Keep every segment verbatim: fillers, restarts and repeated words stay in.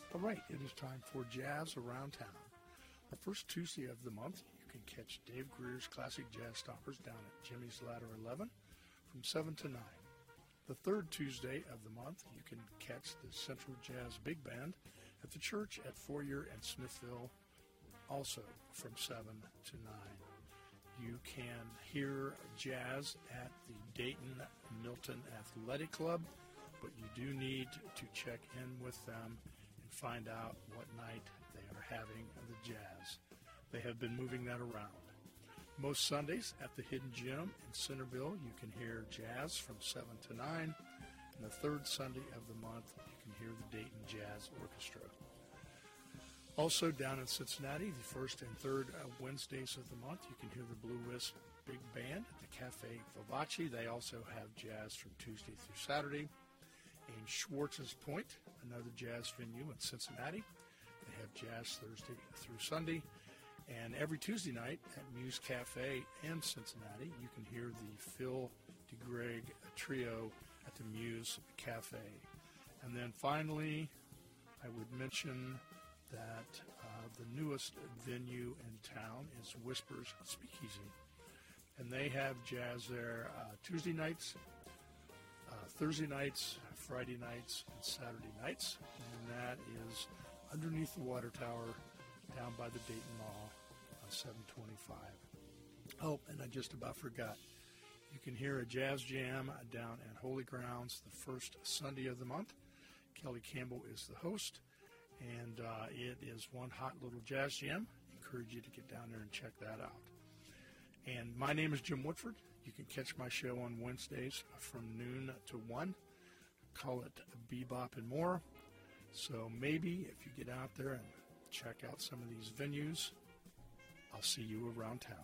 All right, it is time for Jazz Around Town. The first Tuesday of the month, you can catch Dave Greer's Classic Jazz Stoppers down at Jimmy's Ladder eleven from seven to nine. The third Tuesday of the month, you can catch the Central Jazz Big Band at the church at Foyer and Smithville, also from seven to nine. You can hear jazz at the Dayton Milton Athletic Club, but you do need to check in with them and find out what night they are having the jazz. They have been moving that around. Most Sundays at the Hidden Gym in Centerville, you can hear jazz from seven to nine. And the third Sunday of the month, you can hear the Dayton Jazz Orchestra. Also down in Cincinnati, the first and third uh, Wednesdays of the month, you can hear the Blue Wisp Big Band at the Cafe Vivace. They also have jazz from Tuesday through Saturday. In Schwartz's Point, another jazz venue in Cincinnati, they have jazz Thursday through Sunday. And every Tuesday night at Muse Cafe in Cincinnati, you can hear the Phil DeGreg Trio at the Muse Cafe. And then finally, I would mention that uh, the newest venue in town is Whispers Speakeasy. And they have jazz there uh, Tuesday nights, uh, Thursday nights, Friday nights, and Saturday nights. And that is underneath the water tower down by the Dayton Mall on seven twenty-five. Oh, and I just about forgot. You can hear a jazz jam down at Holy Grounds the first Sunday of the month. Kelly Campbell is the host, and uh, it is one hot little jazz jam. I encourage you to get down there and check that out. And my name is Jim Woodford. You can catch my show on Wednesdays from noon to one. Call it Bebop and More. So maybe if you get out there and check out some of these venues, I'll see you around town.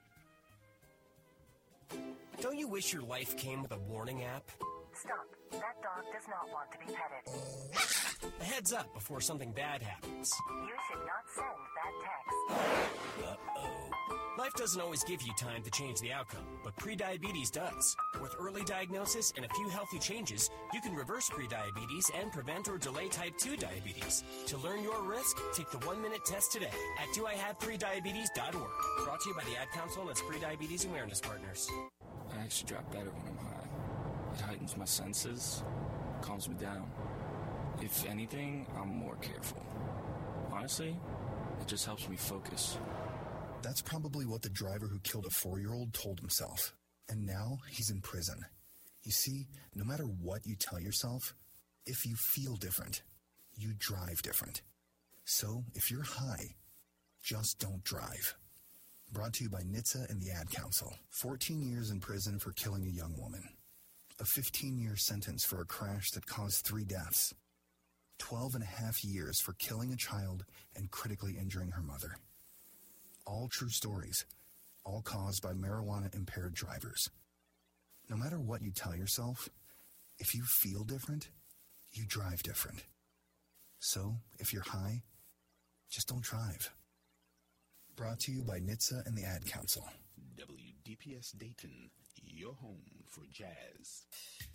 Don't you wish your life came with a warning app? Stop. That dog does not want to be petted. A heads up before something bad happens. You should not send that text. Uh-oh. Life doesn't always give you time to change the outcome, but prediabetes does. With early diagnosis and a few healthy changes, you can reverse prediabetes and prevent or delay type two diabetes. To learn your risk, take the one-minute test today at do I have prediabetes dot org. Brought to you by the Ad Council and its Prediabetes Awareness Partners. I actually drop better when I'm high. It heightens my senses, calms me down. If anything, I'm more careful. Honestly, it just helps me focus. That's probably what the driver who killed a four-year-old told himself. And now he's in prison. You see, no matter what you tell yourself, if you feel different, you drive different. So if you're high, just don't drive. Brought to you by N H T S A and the Ad Council. fourteen years in prison for killing a young woman. A fifteen-year sentence for a crash that caused three deaths. twelve and a half years for killing a child and critically injuring her mother. All true stories, all caused by marijuana-impaired drivers. No matter what you tell yourself, if you feel different, you drive different. So, if you're high, just don't drive. Brought to you by N H T S A and the Ad Council. W D P S Dayton, your home for jazz.